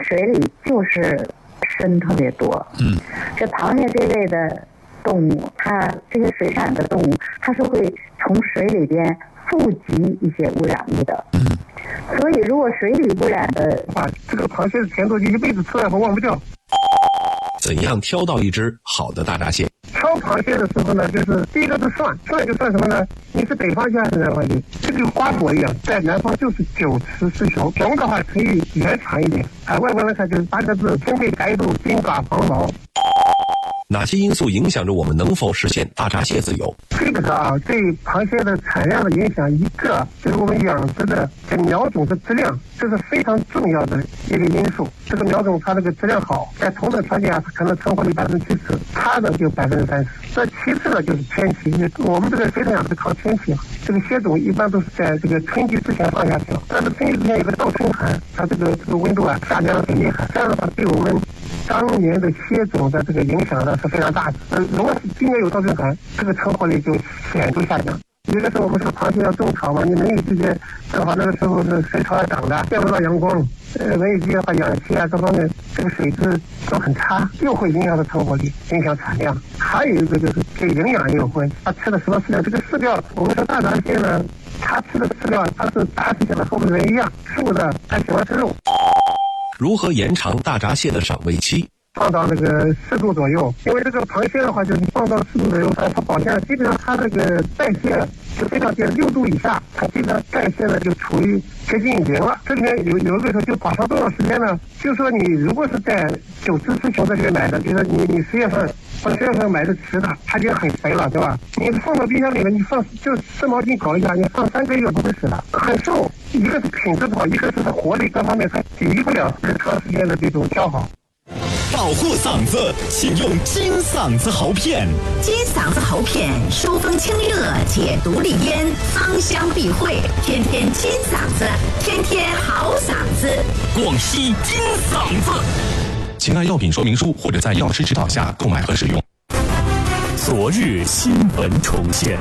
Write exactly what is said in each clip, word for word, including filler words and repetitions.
水里就是砷特别多。 嗯， 这螃蟹这类的动物，它这些水产的动物，它是会从水里边富集一些污染物的。 嗯， 所以如果水里污染的话，这个螃蟹的前途就一辈子吃了都忘不掉。 怎样挑到一只好的大闸蟹？ 挑螃蟹的时候呢，就是第一个是算，算就算什么呢？你是北方蟹还是南方蟹？这个瓜果一样，在南方就是九雌四雄，雄的话可以延长一点。啊，外观来看就是八个字：天配白肚，金爪黄毛。 哪些因素影响着我们能否实现大闸蟹自由？ 这个啊，对螃蟹的产量的影响，一个就是我们养殖的这苗种的质量，这是非常重要的一个因素。这个苗种它这个质量好，在同等条件下，它可能成活率百分之七十，差的就百分之三十。这其次呢就是天气，我们这个水产养殖靠天气，这个蟹种一般都是在这个春季之前放下去了，但是春季之前有个倒春寒，它这个这个温度啊下降的很厉害，这样的话对我们当年的蟹种的这个影响呢是非常大的。呃，如果是今年有倒春寒，这个成活率就显著下降。一个是我们说螃蟹要种草嘛，你梅雨季节正好那个时候是水草要长的，见不到阳光，呃，梅雨季节的话氧气啊各方面这个水质都很差，又会影响到成活率，影响产量。还有一个就是对营养也有关系，它吃的什么饲料？这个饲料，我们说大闸蟹呢，它吃的饲料它是大蟹的和我们人一样，素的它喜欢吃肉。 如何延长大闸蟹的赏味期？ 放到那个四度左右，因为这个螃蟹的话，就是放到四度左右，它它保鲜，基本上它这个代谢就非常低，六度以下，它基本上代谢呢就处于接近零了。这里面有有一个说就保存多少时间呢？就是说你如果是在九雌四雄这里面买的，就是你你十月份或者十月份买的雌的，它就很肥了，对吧？你放到冰箱里面，你放就湿毛巾搞一下，你放三个月不会死的，很瘦。一个是品质不好，一个是它活力各方面它抵御不了长时间的这种消耗。 保护嗓子，请用金嗓子喉片。 金嗓子喉片疏风清热，解毒利咽，芳香避秽，天天金嗓子，天天好嗓子。 广西金嗓子。 请按药品说明书或者在药师指导下购买和使用。 昨日新闻重现。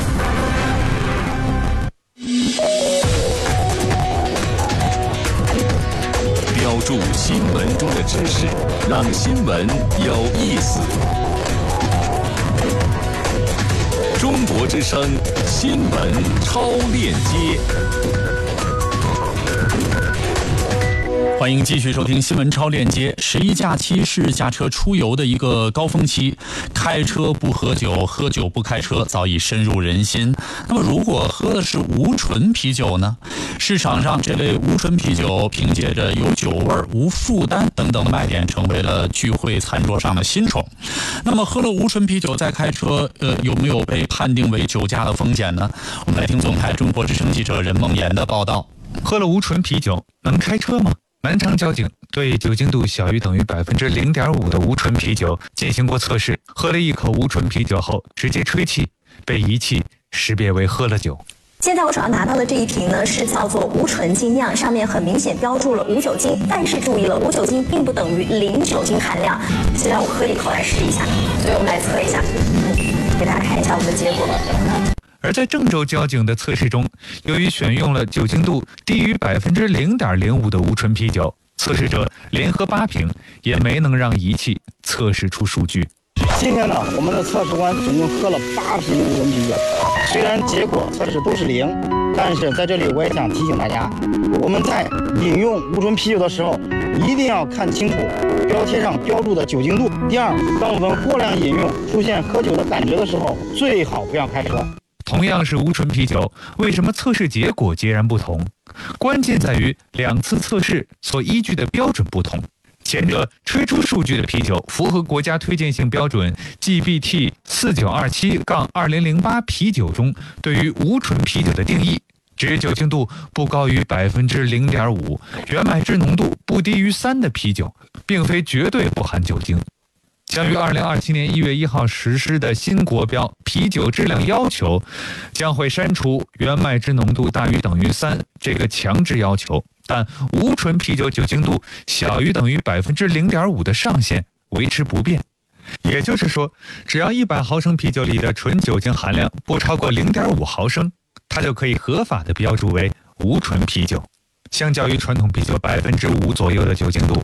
标注新闻中的知识，让新闻有意思。中国之声新闻超链接。欢迎继续收听新闻超链接。十一假期是驾车出游的一个高峰期，开车不喝酒，喝酒不开车早已深入人心。那么如果喝的是无醇啤酒呢？市场上这类无醇啤酒凭借着有酒味、无负担等等的卖点，成为了聚会餐桌上的新宠。那么喝了无醇啤酒再开车，呃，有没有被判定为酒驾的风险呢？我们来听总台中国之声记者任梦妍的报道。 喝了无醇啤酒能开车吗？南昌交警对酒精度小于等于百分之零点五的无醇啤酒进行过测试，喝了一口无醇啤酒后直接吹气，被仪器识别为喝了酒。 现在我手上拿到的这一瓶呢，是叫做无醇精酿，上面很明显标注了无酒精，但是注意了，无酒精并不等于零酒精含量。现在我喝一口来试一下，所以我们来测一下，嗯，给大家看一下我们的结果。 而在郑州交警的测试中，由于选用了酒精度低于百分之零点零五的无醇啤酒，测试者连喝八瓶也没能让仪器测试出数据。 今天呢，我们的测试官总共喝了八瓶无醇啤酒，虽然结果测试都是零，但是在这里我也想提醒大家，我们在饮用无醇啤酒的时候，一定要看清楚标签上标注的酒精度。第二，当我们过量饮用出现喝酒的感觉的时候，最好不要开车。 同样是无醇啤酒，为什么测试结果截然不同？关键在于两次测试所依据的标准不同。前者吹出数据的啤酒符合国家推荐性标准 G B T 四九二七二零零八 啤酒中对于无醇啤酒的定义，指酒精度不高于百分之零点五，原麦汁浓度不低于三的啤酒，并非绝对不含酒精。将于二零二七年一月一号实施的新国标啤酒质量要求，将会删除原麦汁浓度大于等于三这个强制要求，但无醇啤酒酒精度小于等于百分之零点五的上限维持不变。也就是说，只要一百毫升啤酒里的纯酒精含量不超过零点五毫升，它就可以合法的标注为无醇啤酒。相较于传统啤酒百分之五左右的酒精度，